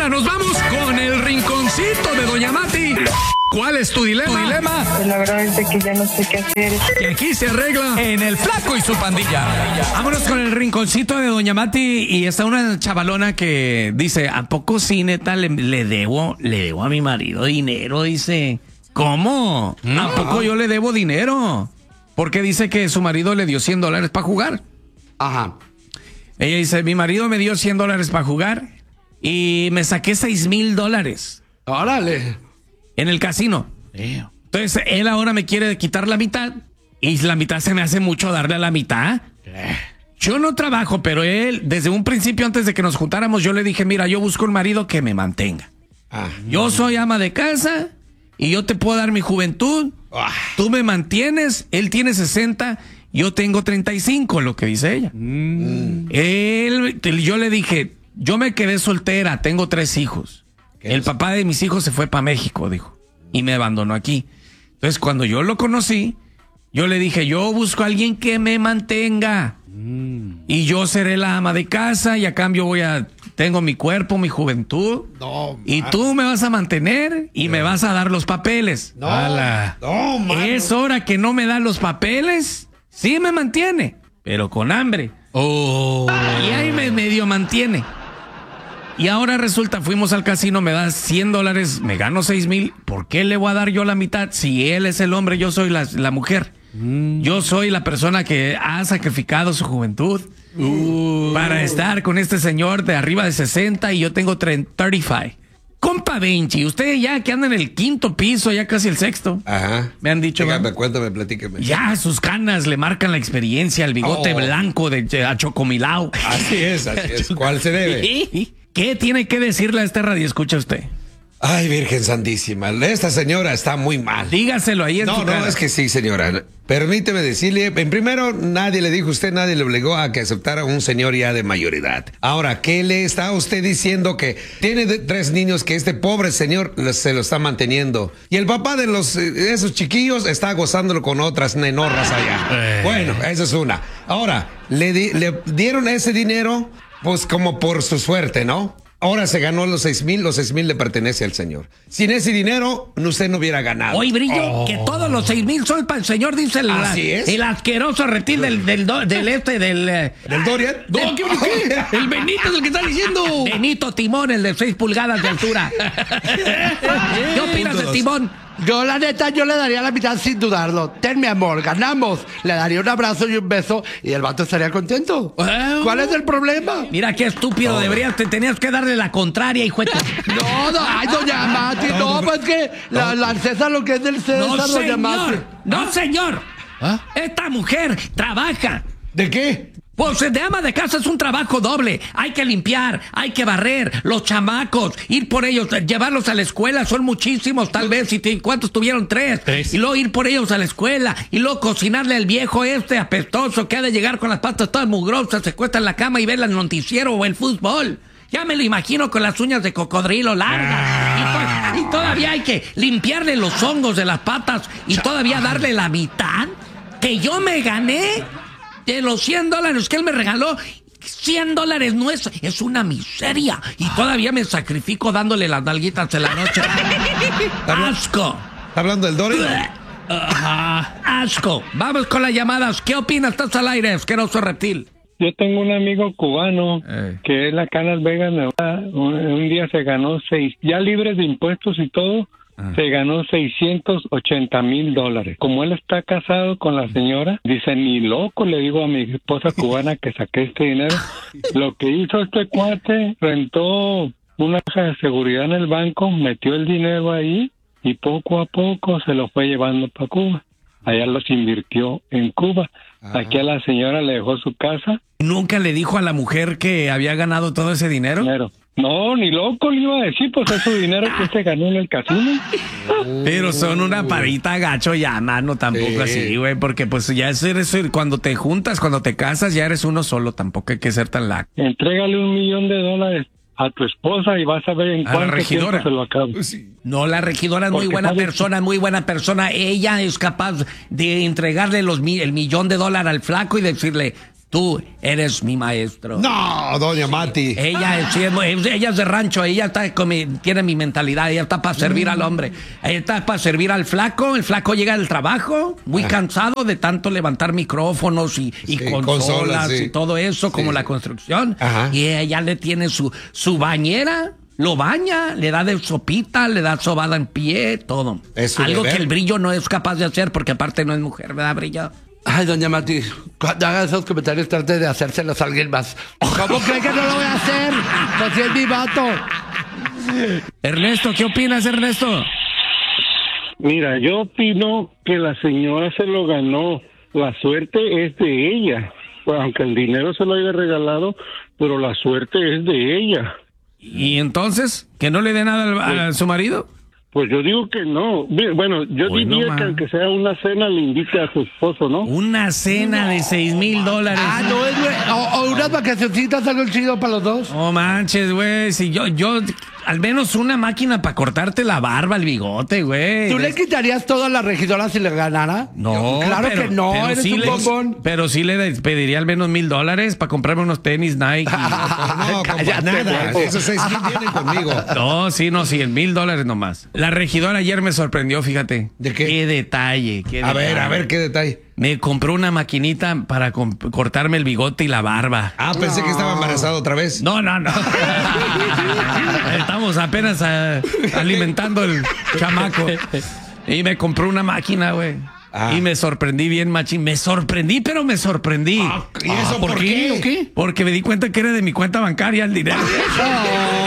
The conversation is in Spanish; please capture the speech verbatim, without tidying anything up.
ahora nos vamos con el rinconcito de Doña Mati. ¿Cuál es tu dilema? ¿Tu dilema? Pues la verdad es de que ya no sé qué hacer. Que aquí se arregla en El Flaco y su pandilla. Vámonos con el rinconcito de Doña Mati. Y está una chavalona que dice, ¿a poco sí, neta, le, le debo, le debo a mi marido dinero? Dice, ¿cómo? ¿A poco yo le debo dinero? Porque dice que su marido le dio cien dólares para jugar. Ajá. Ella dice, mi marido me dio cien dólares para jugar y me saqué seis mil dólares. Órale. En el casino. Entonces, él ahora me quiere quitar la mitad y la mitad se me hace mucho darle a la mitad. Yo no trabajo, pero él, desde un principio, antes de que nos juntáramos, yo le dije, mira, yo busco un marido que me mantenga. Ah. Yo soy ama de casa y yo te puedo dar mi juventud. Ah. Tú me mantienes, él tiene sesenta, yo tengo treinta y cinco, lo que dice ella. Mm. Él, yo le dije, yo me quedé soltera, tengo tres hijos. El es? papá de mis hijos se fue para México, dijo, y me abandonó aquí. Entonces, cuando yo lo conocí, yo le dije, yo busco a alguien que me mantenga. Mm. Y yo seré la ama de casa y a cambio voy a... Tengo mi cuerpo, mi juventud. No, y tú me vas a mantener y no. me vas a dar los papeles. No, no, mano. Es hora que no me dan los papeles. Sí me mantiene, pero con hambre. Oh. Y ahí me medio mantiene. Y ahora resulta, fuimos al casino, me da cien dólares, me gano seis mil. ¿Por qué le voy a dar yo la mitad? Si él es el hombre, yo soy la, la mujer. Mm. Yo soy la persona que ha sacrificado su juventud uh. para estar con este señor de arriba de sesenta y yo tengo treinta y cinco. Compa Benchi, usted ya que anda en el quinto piso, ya casi el sexto. Ajá. Me han dicho. Dígame, cuéntame, platíqueme. Ya sus canas le marcan la experiencia, el bigote oh. blanco de, de Achocomilao. Así es, así es. ¿Cuál se debe? ¿Qué tiene que decirle a este radio? Escucha usted. Ay, Virgen Santísima, esta señora está muy mal. Dígaselo ahí en No, su no, cara. es que sí, señora. Permíteme decirle, en primero, nadie le dijo a usted, nadie le obligó a que aceptara a un señor ya de mayoridad. Ahora, ¿qué le está usted diciendo? Que tiene de, tres niños que este pobre señor se lo está manteniendo. Y el papá de los esos chiquillos está gozándolo con otras nenorras allá. Eh. Bueno, esa es una. Ahora, le, di, le dieron ese dinero, pues como por su suerte, ¿no? Ahora se ganó los seis mil, los seis mil le pertenece al señor. Sin ese dinero, usted no hubiera ganado. Oye, Brillo, oh. que todos los seis mil son para el señor, dice el, Así es. el asqueroso reptil del, del, del, del este, del... ¿Del Dorian? No, ¿qué, qué? El Benito es el que está diciendo. Benito Timón, el de seis pulgadas de altura. ¿Qué opinas de Timón? Yo, la neta, yo le daría la mitad sin dudarlo. Ten, mi amor, ganamos. Le daría un abrazo y un beso y el vato estaría contento. Oh. ¿Cuál es el problema? Mira qué estúpido, oh. deberías, te tenías que darle la contraria, hijo de... No, no, ay, doña Mati, no, pues que la, la César lo que es del César, no, doña señor, Mati. No, señor. ¿Ah? Esta mujer trabaja. ¿De qué? Pues de ama de casa es un trabajo doble. Hay que limpiar, hay que barrer, los chamacos, ir por ellos, llevarlos a la escuela, son muchísimos tal vez. ¿Y te, cuántos tuvieron? Tres. Tres. Y luego ir por ellos a la escuela, y luego cocinarle al viejo este apestoso que ha de llegar con las patas todas mugrosas, se cuesta en la cama y ver el noticiero o el fútbol. Ya me lo imagino con las uñas de cocodrilo largas. Ah. Y, to- y todavía hay que limpiarle los hongos de las patas y todavía darle la mitad que yo me gané. De los cien dólares que él me regaló, cien dólares no es, es una miseria. Y todavía me sacrifico dándole las nalguitas de la noche. ¡Asco! ¿Está hablando del Dorian? Ajá, asco. Vamos con las llamadas. ¿Qué opinas? Estás al aire, asqueroso reptil. Yo tengo un amigo cubano eh. que es la Canas Vegas, Nevada. Un, un día se ganó seis, ya libres de impuestos y todo. Ah. Se ganó seiscientos ochenta mil dólares. Como él está casado con la señora, dice, ni loco le digo a mi esposa cubana que saqué este dinero. Lo que hizo este cuate, rentó una caja de seguridad en el banco, metió el dinero ahí y poco a poco se lo fue llevando para Cuba. Allá los invirtió en Cuba. Ajá. Aquí a la señora le dejó su casa. ¿Nunca le dijo a la mujer que había ganado todo ese dinero? Dinero. No, ni loco le iba a decir, pues es su dinero que se ganó en el casino. Pero son una parita gacho ya, mano, tampoco sí. así, güey, porque pues ya es, eres, cuando te juntas, cuando te casas, ya eres uno solo, tampoco hay que ser tan laco. Entrégale un millón de dólares a tu esposa y vas a ver en a cuánto tiempo se lo acaba. Sí. No, la regidora es muy buena persona, muy buena persona. Ella es capaz de entregarle los el millón de dólares al flaco y decirle, Tú eres mi maestro. No, doña Mati. Ella es, ella es de rancho, ella está con mi, tiene mi mentalidad, ella está para servir mm. al hombre. Ella está para servir al flaco, el flaco llega del trabajo, muy ah. cansado de tanto levantar micrófonos y, y sí, consolas, consolas sí. y todo eso, sí. como la construcción. Ajá. Y ella le tiene su, su bañera. Lo baña, le da de sopita, le da sobada en pie, todo. Algo que el Brillo no es capaz de hacer porque aparte no es mujer, ¿verdad, Brillo? Ay, doña Mati, cuando haga esos comentarios trate de hacérselos a alguien más. ¿Cómo cree que no lo voy a hacer? Pues si es mi vato. Ernesto, ¿qué opinas, Ernesto? Mira, yo opino que la señora se lo ganó. La suerte es de ella. Pues aunque el dinero se lo haya regalado, pero la suerte es de ella. ¿Y entonces? ¿Que no le dé nada a, a pues, su marido? Pues yo digo que no. Bueno, yo bueno, diría man. que aunque sea una cena le invite a su esposo, ¿no? Una cena no, de seis mil dólares. Ah, no, es, o, o unas vacacioncitas, algo chido para los dos. Oh, manches, güey. Si yo, yo, al menos una máquina para cortarte la barba, el bigote, güey. ¿Tú le quitarías todo a la regidora si le ganara? No, claro pero, que no, pero eres sí un le, bombón. Pero sí le pediría al menos mil dólares para comprarme unos tenis Nike. No, compa, nada. Esos seis mil vienen conmigo. No, sí, no, sí, en mil dólares nomás. La regidora ayer me sorprendió, fíjate. ¿De qué? Qué detalle, qué A detalle. ver, a ver, qué detalle. Me compró una maquinita para cortarme el bigote y la barba. Ah, pensé no. que estaba embarazado otra vez. No, no, no. Estamos apenas a, alimentando el chamaco. Y me compró una máquina, güey. Ah. Y me sorprendí bien, machín. Me sorprendí, pero me sorprendí. Ah, ¿y eso ah, por, por qué? qué? Porque me di cuenta que era de mi cuenta bancaria el dinero.